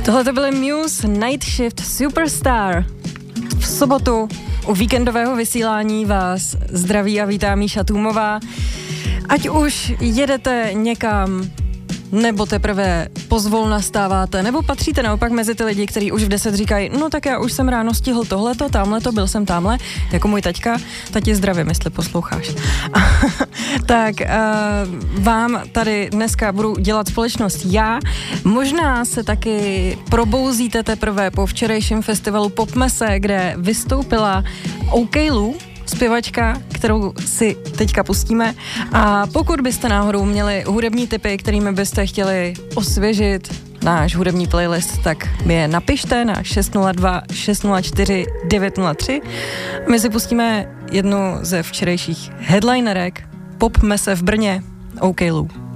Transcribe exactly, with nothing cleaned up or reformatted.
Tohle to byly Muse Night Shift Superstar. V sobotu u víkendového vysílání vás zdraví a vítá Míša Tůmová. Ať už jedete někam, nebo teprve pozvolna stáváte, nebo patříte naopak mezi ty lidi, kteří už v deset říkají, no tak já už jsem ráno stihl tohleto, tamhleto, byl jsem tamhle, jako můj taťka, tati zdravím, jestli posloucháš. Tak uh, vám tady dneska budu dělat společnost já. Možná se taky probouzíte teprve po včerejším festivalu Popmese, kde vystoupila Okejlu, zpěvačka, kterou si teďka pustíme. A pokud byste náhodou měli hudební tipy, kterými byste chtěli osvěžit náš hudební playlist, tak mi je napište na šest nula dva šest nula čtyři devět nula tři. My si pustíme jednu ze včerejších headlinerek Popmese v Brně, Okejlu.